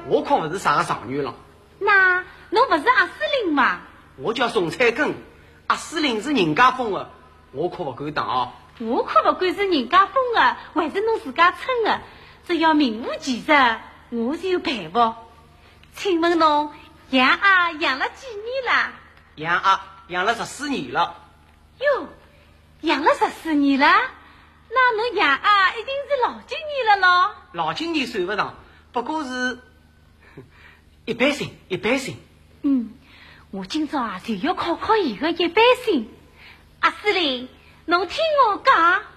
我可不是啥个状元了。 那侬不是阿司令吗？ 我叫宋彩根，阿司令是人家封的，我可不敢当啊。 我可不管是人家封的，还是侬自家称的，只要名副其实，我就有办法。请问侬养鸭养了几年了？ 养鸭养了14年了。 哟，养了14年了？那侬养鸭一定是老经验了咯？ 老经验算不上，不过是一般性，一般性。 我今朝就要考考伊个一般性。阿司令，侬听我讲。